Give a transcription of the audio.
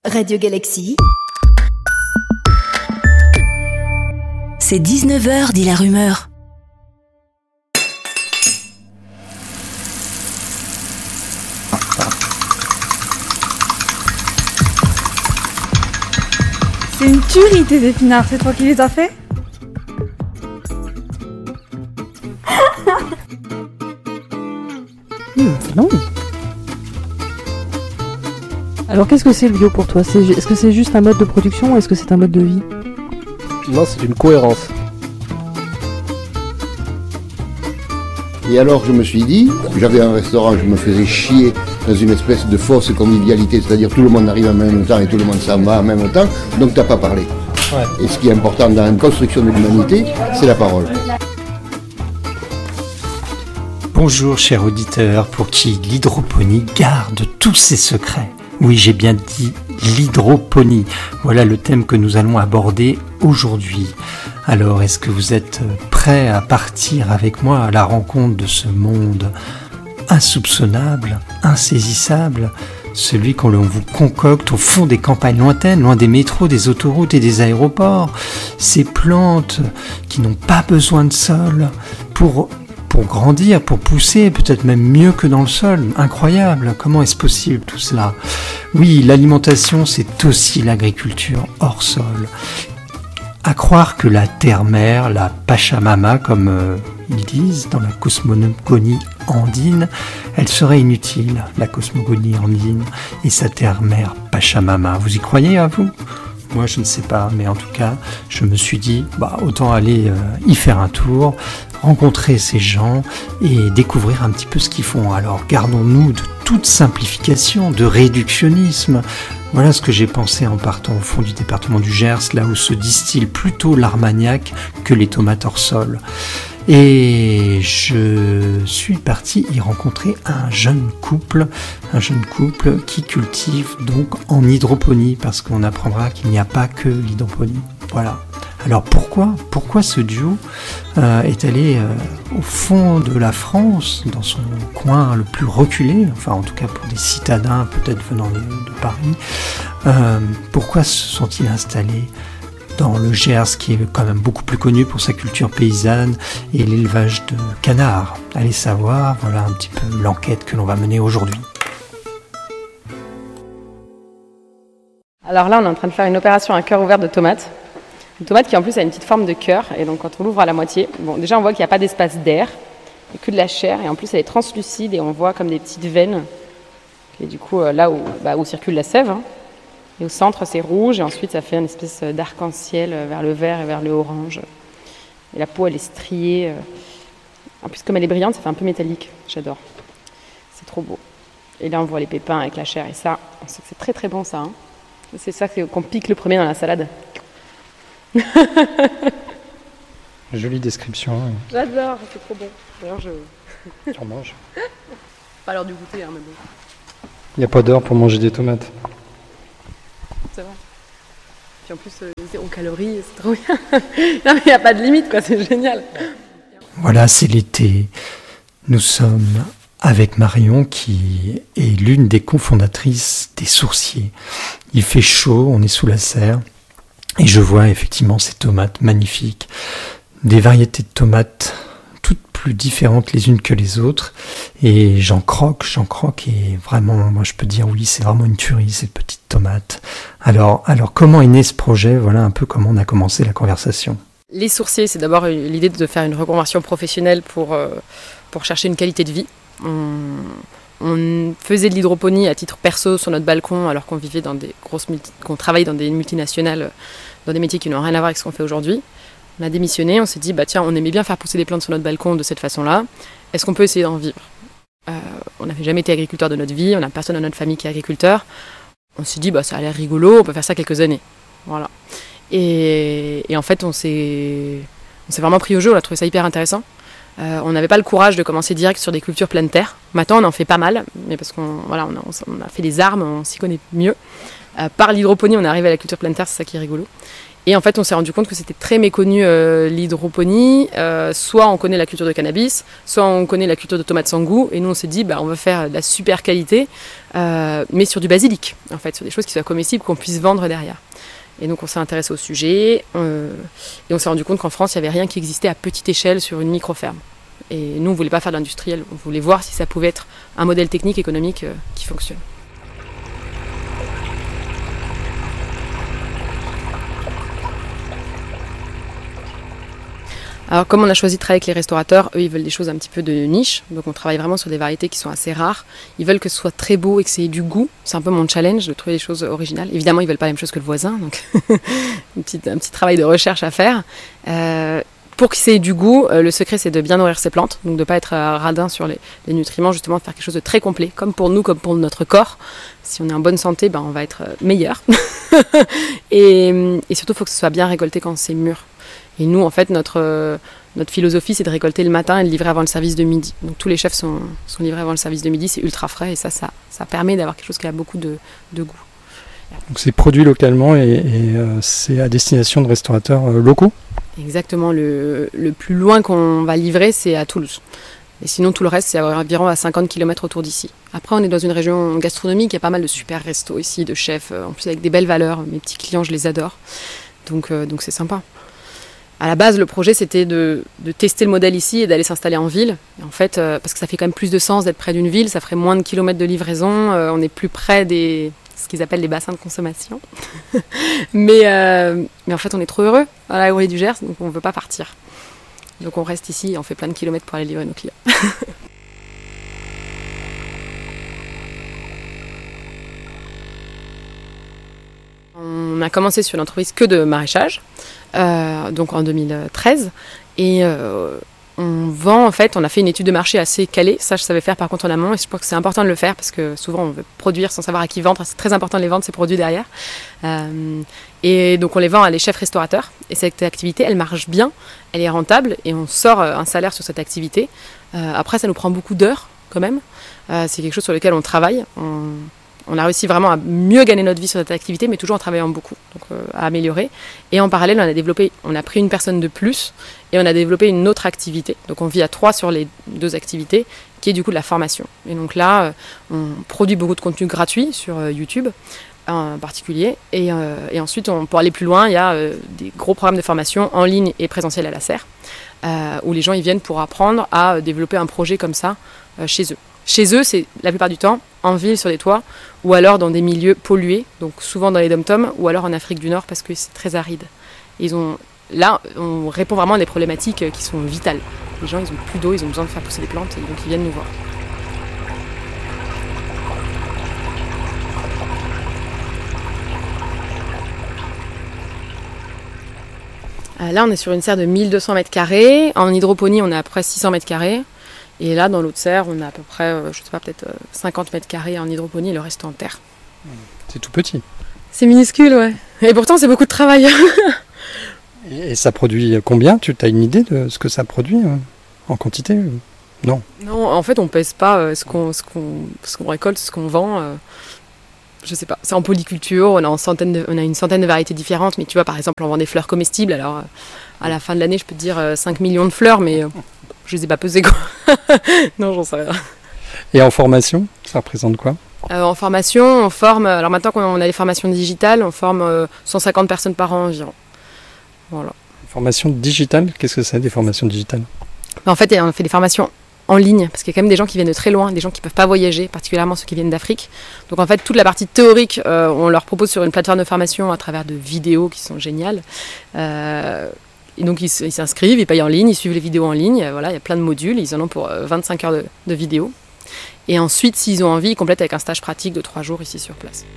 Radio Galaxy. C'est 19h, dit la rumeur. C'est une tuerie tes épinards, c'est toi qui les as fait ? C'est bon. Alors qu'est-ce que c'est le bio pour toi ? Est-ce que c'est juste un mode de production ou est-ce que c'est un mode de vie ? Non, c'est une cohérence. Et alors je me suis dit, j'avais un restaurant, je me faisais chier dans une espèce de fausse convivialité, c'est-à-dire tout le monde arrive en même temps et tout le monde s'en va en même temps, donc t'as pas parlé. Ouais. Et ce qui est important dans une construction de l'humanité, c'est la parole. Bonjour chers auditeurs, pour qui l'hydroponie garde tous ses secrets. Oui, j'ai bien dit l'hydroponie. Voilà le thème que nous allons aborder aujourd'hui. Alors, est-ce que vous êtes prêts à partir avec moi à la rencontre de ce monde insoupçonnable, insaisissable, celui qu'on vous concocte au fond des campagnes lointaines, loin des métros, des autoroutes et des aéroports, ces plantes qui n'ont pas besoin de sol pour grandir, pour pousser, peut-être même mieux que dans le sol. Incroyable, comment est-ce possible tout cela ? Oui, l'alimentation, c'est aussi l'agriculture hors sol. À croire que la terre-mère, la Pachamama, comme ils disent dans la cosmogonie andine, elle serait inutile, la cosmogonie andine, et sa terre-mère Pachamama. Vous y croyez à vous ? Moi, je ne sais pas, mais en tout cas, je me suis dit, autant aller y faire un tour, rencontrer ces gens et découvrir un petit peu ce qu'ils font. Alors, gardons-nous de toute simplification, de réductionnisme. Voilà ce que j'ai pensé en partant au fond du département du Gers, là où se distille plutôt l'armagnac que les tomates hors sol. Et je suis parti y rencontrer un jeune couple qui cultive donc en hydroponie, parce qu'on apprendra qu'il n'y a pas que l'hydroponie. Voilà. Alors pourquoi ce duo est allé au fond de la France, dans son coin le plus reculé, enfin en tout cas pour des citadins peut-être venant de Paris, pourquoi se sont-ils installés dans le Gers, qui est quand même beaucoup plus connu pour sa culture paysanne et l'élevage de canards? Allez savoir, voilà un petit peu l'enquête que l'on va mener aujourd'hui. Alors là, on est en train de faire une opération à cœur ouvert de tomates. Une tomate qui en plus a une petite forme de cœur, et donc quand on l'ouvre à la moitié, déjà on voit qu'il n'y a pas d'espace d'air, il n'y a que de la chair, et en plus elle est translucide et on voit comme des petites veines, et du coup là où circule la sève, et au centre c'est rouge, et ensuite ça fait une espèce d'arc-en-ciel vers le vert et vers le orange. Et la peau elle est striée, en plus comme elle est brillante ça fait un peu métallique, j'adore, c'est trop beau. Et là on voit les pépins avec la chair, et ça, on sait que c'est très très bon ça, hein. C'est ça qu'on pique le premier dans la salade. Jolie description. Oui. J'adore, c'est trop bon. D'ailleurs, Tu en manges. Pas l'heure du goûter, hein, mais bon. Il n'y a pas d'heure pour manger des tomates. C'est vrai. Puis en plus, 0 calories, c'est trop bien. Non, mais il n'y a pas de limite, quoi, c'est génial. Voilà, c'est l'été. Nous sommes avec Marion, qui est l'une des cofondatrices des Sourciers. Il fait chaud, on est sous la serre. Et je vois effectivement ces tomates magnifiques, des variétés de tomates toutes plus différentes les unes que les autres, et j'en croque, et vraiment, moi je peux dire oui, c'est vraiment une tuerie ces petites tomates. Alors comment est né ce projet ? Voilà un peu comment on a commencé la conversation. Les Sourciers, c'est d'abord l'idée de faire une reconversion professionnelle pour chercher une qualité de vie. On faisait de l'hydroponie à titre perso sur notre balcon alors qu'on vivait dans qu'on travaillait dans des multinationales, dans des métiers qui n'ont rien à voir avec ce qu'on fait aujourd'hui. On a démissionné, on s'est dit tiens, on aimait bien faire pousser des plantes sur notre balcon de cette façon-là. Est-ce qu'on peut essayer d'en vivre ? On n'avait jamais été agriculteur de notre vie, on n'a personne dans notre famille qui est agriculteur. On s'est dit ça a l'air rigolo, on peut faire ça quelques années. Voilà. Et en fait on s'est vraiment pris au jeu, on a trouvé ça hyper intéressant. On n'avait pas le courage de commencer direct sur des cultures pleine terre. Maintenant, on en fait pas mal, mais parce qu'on a fait des armes, on s'y connaît mieux. Par l'hydroponie, on est arrivé à la culture pleine terre, c'est ça qui est rigolo. Et en fait, on s'est rendu compte que c'était très méconnu l'hydroponie. Soit on connaît la culture de cannabis, soit on connaît la culture de tomates sans goût. Et nous, on s'est dit, on va faire de la super qualité, mais sur du basilic, en fait, sur des choses qui soient comestibles, qu'on puisse vendre derrière. Et donc, on s'est intéressé au sujet. Et on s'est rendu compte qu'en France, il n'y avait rien qui existait à petite échelle sur une micro-ferme. Et nous, on ne voulait pas faire de l'industriel. On voulait voir si ça pouvait être un modèle technique, économique qui fonctionne. Alors comme on a choisi de travailler avec les restaurateurs, eux ils veulent des choses un petit peu de niche, donc on travaille vraiment sur des variétés qui sont assez rares. Ils veulent que ce soit très beau et que ça ait du goût, c'est un peu mon challenge de trouver des choses originales. Évidemment ils veulent pas la même chose que le voisin, donc un petit travail de recherche à faire. Pour que ça ait du goût, le secret c'est de bien nourrir ses plantes, donc de ne pas être radin sur les nutriments, justement de faire quelque chose de très complet, comme pour nous, comme pour notre corps. Si on est en bonne santé, on va être meilleur. et surtout il faut que ce soit bien récolté quand c'est mûr. Et nous, en fait, notre philosophie, c'est de récolter le matin et de livrer avant le service de midi. Donc tous les chefs sont livrés avant le service de midi, c'est ultra frais et ça permet d'avoir quelque chose qui a beaucoup de goût. Donc c'est produit localement et c'est à destination de restaurateurs locaux ? Exactement, le plus loin qu'on va livrer, c'est à Toulouse. Et sinon, tout le reste, c'est environ à 50 km autour d'ici. Après, on est dans une région gastronomique, il y a pas mal de super restos ici, de chefs, en plus avec des belles valeurs. Mes petits clients, je les adore. Donc c'est sympa. À la base, le projet, c'était de tester le modèle ici et d'aller s'installer en ville. Et en fait, parce que ça fait quand même plus de sens d'être près d'une ville, ça ferait moins de kilomètres de livraison, on est plus près ce qu'ils appellent les bassins de consommation. mais en fait, on est trop heureux à la Houris du Gers, donc on ne veut pas partir. Donc on reste ici et on fait plein de kilomètres pour aller livrer nos clients. On a commencé sur une entreprise que de maraîchage, donc en 2013, et on vend, en fait, on a fait une étude de marché assez calée, ça je savais faire par contre en amont, et je pense que c'est important de le faire parce que souvent on veut produire sans savoir à qui vendre, c'est très important de les vendre ces produits derrière. Et donc on les vend à les chefs restaurateurs, et cette activité elle marche bien, elle est rentable, et on sort un salaire sur cette activité. Après ça nous prend beaucoup d'heures quand même, c'est quelque chose sur lequel on travaille. On a réussi vraiment à mieux gagner notre vie sur cette activité, mais toujours en travaillant beaucoup, donc à améliorer. Et en parallèle, on a pris une personne de plus et on a développé une autre activité. Donc on vit à 3 sur les 2 activités, qui est du coup de la formation. Et donc là, on produit beaucoup de contenu gratuit sur YouTube en particulier. Et ensuite, pour aller plus loin, il y a des gros programmes de formation en ligne et présentiel à la serre, où les gens ils viennent pour apprendre à développer un projet comme ça chez eux. Chez eux, c'est la plupart du temps en ville sur des toits ou alors dans des milieux pollués, donc souvent dans les dom-toms ou alors en Afrique du Nord parce que c'est très aride. Là, on répond vraiment à des problématiques qui sont vitales. Les gens, ils ont plus d'eau, ils ont besoin de faire pousser des plantes et donc ils viennent nous voir. Là, on est sur une serre de 1200 m². En hydroponie, on a à peu près 600 m². Et là, dans l'autre serre, on a à peu près, peut-être 50 m² en hydroponie et le reste en terre. C'est tout petit. C'est minuscule, ouais. Et pourtant, c'est beaucoup de travail. Et ça produit combien ? Tu as une idée de ce que ça produit en quantité ? Non. Non, en fait, on pèse pas ce qu'on récolte, ce qu'on vend. Je sais pas. C'est en polyculture, on a une centaine de variétés différentes. Mais tu vois, par exemple, on vend des fleurs comestibles. Alors, à la fin de l'année, je peux te dire 5 millions de fleurs, mais je les ai pas pesées, quoi. Non, j'en sais rien. Et en formation, ça représente quoi ? En formation, on forme... Alors maintenant qu'on a les formations digitales, on forme 150 personnes par an environ. Voilà. Formation digitale ? Qu'est-ce que c'est, des formations digitales ? En fait, on fait des formations en ligne, parce qu'il y a quand même des gens qui viennent de très loin, des gens qui ne peuvent pas voyager, particulièrement ceux qui viennent d'Afrique. Donc en fait, toute la partie théorique, on leur propose sur une plateforme de formation à travers de vidéos qui sont géniales. Et donc ils s'inscrivent, ils payent en ligne, ils suivent les vidéos en ligne. Voilà, il y a plein de modules, ils en ont pour 25 heures de vidéos. Et ensuite, s'ils ont envie, ils complètent avec un stage pratique de 3 jours ici sur place.